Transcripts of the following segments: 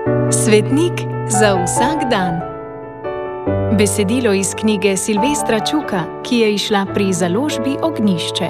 Svetnik za vsak dan. Besedilo iz knjige Silvestra Čuka, ki je izšla pri založbi Ognjišče.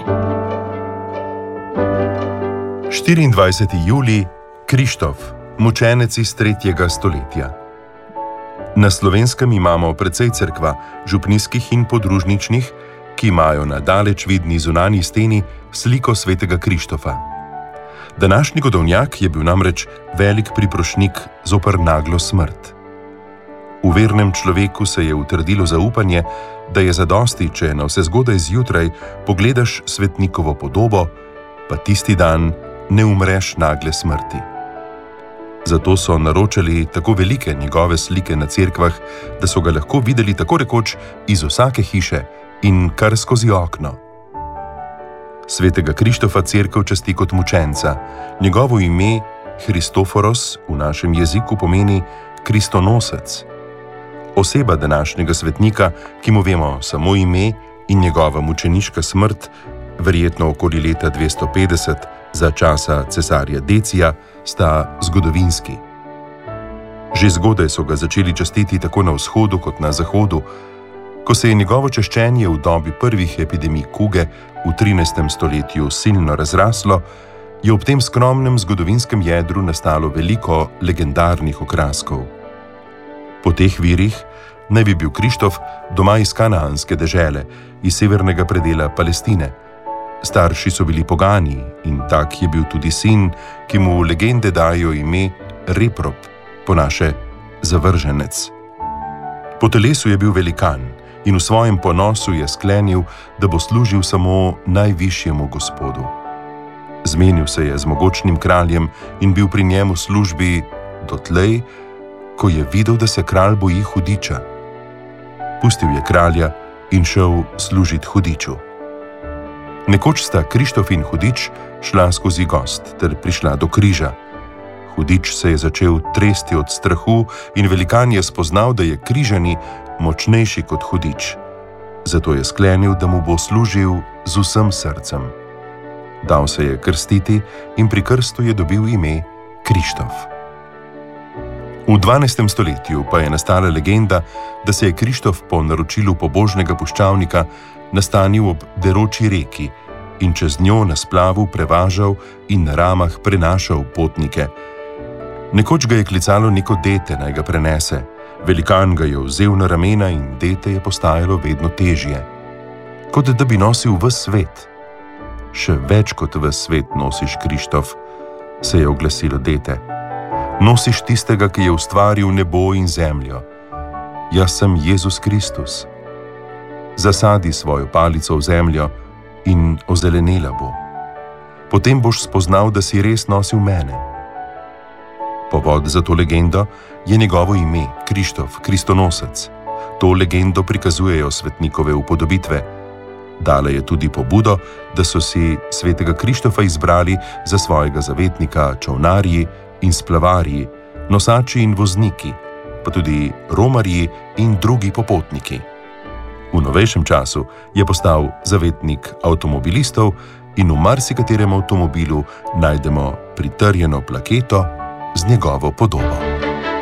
24. julij, Krištof, mučenec iz 3. stoletja. Na Slovenskem imamo precej cerkva, župnijskih in podružničnih, ki imajo na daleč vidni zunanji steni sliko svetega Krištofa. Današnji godovnjak je bil namreč velik priprošnik zoper naglo smrt. V vernem človeku se je utrdilo zaupanje, da je zadosti, če navsezgodaj zjutraj pogledaš svetnikovo podobo, pa tisti dan ne umreš nagle smrti. Zato so naročali tako velike njegove slike na cerkvah, da so ga lahko videli tako rekoč iz vsake hiše in kar skozi okno. Svetega Krištofa cerkev časti kot mučenca. Njegovo ime, Christoforos, v našem jeziku pomeni kristonosec. Oseba današnjega svetnika, ki mu vemo samo ime in njegova mučeniška smrt, verjetno okoli leta 250 za časa cesarja Decija, sta zgodovinski. Že zgodaj so ga začeli častiti tako na vzhodu kot na zahodu. Ko se je njegovo čaščenje v dobi prvih epidemij kuge v 13. stoletju silno razraslo, je ob tem skromnem zgodovinskem jedru nastalo veliko legendarnih okraskov. Po teh virih naj bi bil Krištof doma iz kanaanske dežele, iz severnega predela Palestine. Starši so bili pogani in tak je bil tudi sin, ki mu legende dajo ime Reprop, po naše zavrženec. Po telesu je bil velikan in v svojem ponosu je sklenil, da bo služil samo najvišjemu Gospodu. Zmenil se je z mogočnim kraljem in bil pri njemu v službi dotlej, ko je videl, da se kralj boji hudiča. Pustil je kralja in šel služit hudiču. Nekoč sta Krištof in hudič šla skozi gozd ter prišla do križa. Hudič se je začel tresti od strahu in velikan je spoznal, da je križani močnejši kot hudič. Zato je sklenil, da mu bo služil z vsem srcem. Dal se je krstiti in pri krstu je dobil ime Krištof. V 12. stoletju pa je nastala legenda, da se je Krištof po naročilu pobožnega puščavnika nastanil ob deroči reki in čez njo na splavu prevažal in na ramah prenašal potnike. Nekoč ga je klicalo neko dete, naj ga prenese. Velikan ga je vzel na ramena in dete je postajalo vedno težje. Kot da bi nosil ves svet. Še več kot ves svet nosiš, Krištof, se je oglasilo dete. Nosiš tistega, ki je ustvaril nebo in zemljo. Jaz sem Jezus Kristus. Zasadi svojo palico v zemljo in ozelenela bo. Potem boš spoznal, da si res nosil mene. Povod za to legendo je njegovo ime, Krištof, kristonosec. To legendo prikazujejo svetnikove upodobitve. Dala je tudi pobudo, da so si svetega Krištofa izbrali za svojega zavetnika čolnarji in splavarji, nosači in vozniki, pa tudi romarji in drugi popotniki. V novejšem času je postal zavetnik avtomobilistov in v marsikaterem avtomobilu najdemo pritrjeno plaketo z njegovo podobo.